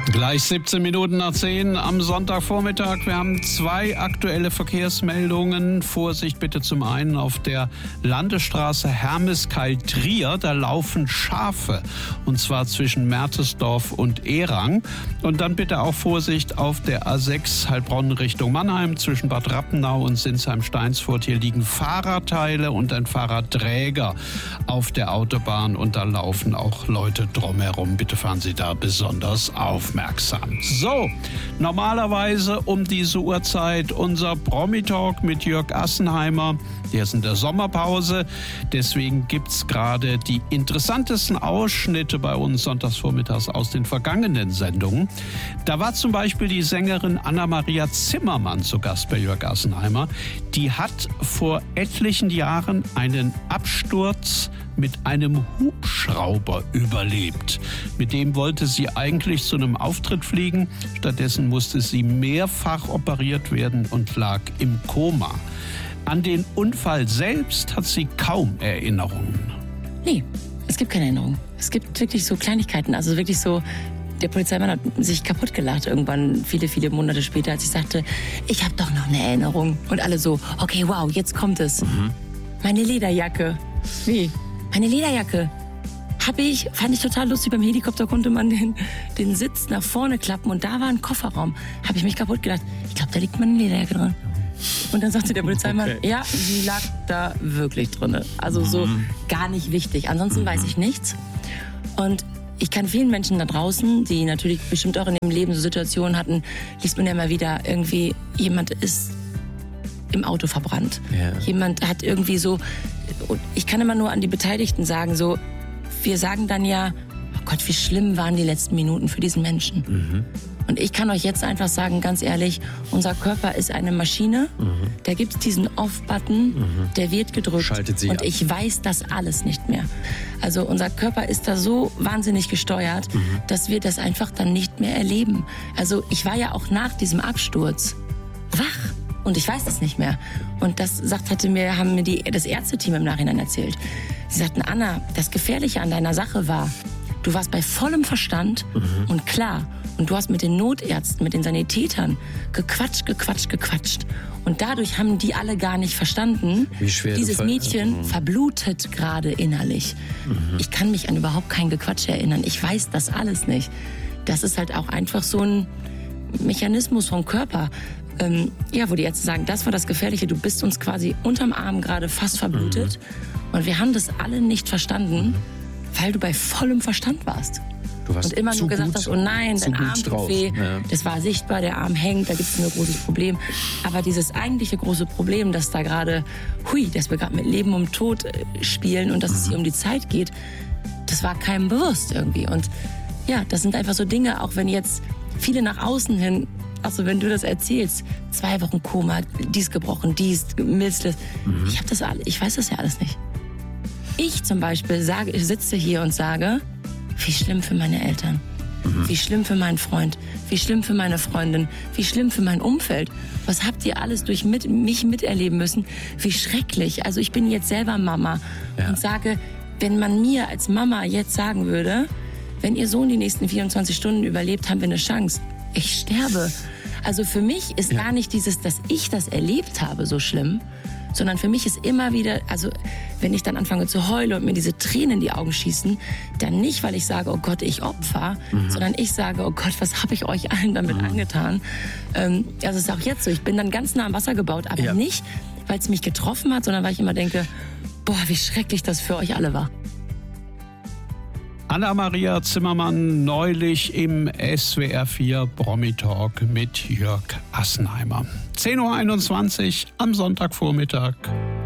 Gleich 17 Minuten nach 10 am Sonntagvormittag. Wir haben 2 aktuelle Verkehrsmeldungen. Vorsicht bitte zum einen auf der Landesstraße Hermeskeil-Trier. Da laufen Schafe, und zwar zwischen Mertesdorf und Erang. Und dann bitte auch Vorsicht auf der A6 Heilbronn Richtung Mannheim zwischen Bad Rappenau und Sinsheim-Steinsfurt. Hier liegen Fahrradteile und ein Fahrradträger auf der Autobahn und da laufen auch Leute drumherum. Bitte fahren Sie da besonders aufmerksam. So, normalerweise um diese Uhrzeit unser Promi-Talk mit Jörg Assenheimer. Der ist in der Sommerpause, deswegen gibt's gerade die interessantesten Ausschnitte bei uns sonntagsvormittags aus den vergangenen Sendungen. Da war zum Beispiel die Sängerin Anna-Maria Zimmermann zu Gast bei Jörg Assenheimer. Die hat vor etlichen Jahren einen Absturz mit einem Hubschrauber überlebt. Mit dem wollte sie eigentlich zu einem Auftritt fliegen. Stattdessen musste sie mehrfach operiert werden und lag im Koma. An den Unfall selbst hat sie kaum Erinnerungen. Nee, es gibt keine Erinnerungen. Es gibt wirklich so Kleinigkeiten. Also wirklich so, der Polizeimann hat sich kaputt gelacht irgendwann, viele Monate später, als ich sagte, ich habe doch noch eine Erinnerung. Und alle so, okay, wow, jetzt kommt es. Meine Lederjacke. Wie? Meine Lederjacke. Fand ich total lustig. Beim Helikopter konnte man den Sitz nach vorne klappen und da war ein Kofferraum. Habe ich mich kaputt gedacht. Ich glaube, da liegt meine Lederjacke drin. Und dann sagte der Polizeimann, ja, sie lag da wirklich drin. Also so gar nicht wichtig. Ansonsten weiß ich nichts. Und ich kann vielen Menschen da draußen, die natürlich bestimmt auch in dem Leben so Situationen hatten, liest man ja immer wieder, irgendwie jemand ist im Auto verbrannt. Yeah. Jemand hat irgendwie so, ich kann immer nur an die Beteiligten sagen, so, wir sagen dann ja, oh Gott, wie schlimm waren die letzten Minuten für diesen Menschen. Und ich kann euch jetzt einfach sagen, ganz ehrlich, unser Körper ist eine Maschine, da gibt es diesen Off-Button, der wird gedrückt. Schaltet sie ab. Und ich weiß das alles nicht mehr. Also unser Körper ist da so wahnsinnig gesteuert, dass wir das einfach dann nicht mehr erleben. Also ich war ja auch nach diesem Absturz wach. Und ich weiß das nicht mehr. Und das haben mir das Ärzteteam im Nachhinein erzählt. Sie sagten, Anna, das Gefährliche an deiner Sache war, du warst bei vollem Verstand und klar. Und du hast mit den Notärzten, mit den Sanitätern gequatscht. Und dadurch haben die alle gar nicht verstanden, wie schwer dieses Mädchen verblutet gerade innerlich. Ich kann mich an überhaupt kein Gequatsch erinnern. Ich weiß das alles nicht. Das ist halt auch einfach so ein Mechanismus vom Körper. Wo die Ärzte sagen, das war das Gefährliche, du bist uns quasi unterm Arm gerade fast verblutet. Und wir haben das alle nicht verstanden, weil du bei vollem Verstand warst. Und immer nur gesagt hast, oh nein, dein Arm tut weh. Ja. Das war sichtbar, der Arm hängt, da gibt es ein großes Problem. Aber dieses eigentliche große Problem, dass da gerade, dass wir gerade mit Leben und Tod spielen und dass es hier um die Zeit geht, das war keinem bewusst irgendwie. Und ja, das sind einfach so Dinge, auch wenn jetzt viele nach außen hin, also wenn du das erzählst, 2 Wochen Koma, dies gebrochen, dies, Milzles, ich weiß das ja alles nicht. Ich zum Beispiel sitze hier und sage, wie schlimm für meine Eltern, wie schlimm für meinen Freund, wie schlimm für meine Freundin, wie schlimm für mein Umfeld. Was habt ihr alles durch mich miterleben müssen? Wie schrecklich. Also ich bin jetzt selber Mama und sage, wenn man mir als Mama jetzt sagen würde, wenn ihr Sohn die nächsten 24 Stunden überlebt, haben wir eine Chance. Ich sterbe. Also für mich ist gar nicht dieses, dass ich das erlebt habe, so schlimm, sondern für mich ist immer wieder, also wenn ich dann anfange zu heulen und mir diese Tränen in die Augen schießen, dann nicht, weil ich sage, oh Gott, ich Opfer, sondern ich sage, oh Gott, was habe ich euch allen damit angetan? Das ist auch jetzt so. Ich bin dann ganz nah am Wasser gebaut, aber nicht, weil es mich getroffen hat, sondern weil ich immer denke, boah, wie schrecklich das für euch alle war. Anna-Maria Zimmermann neulich im SWR 4 Promi-Talk mit Jörg Assenheimer. 10.21 Uhr am Sonntagvormittag.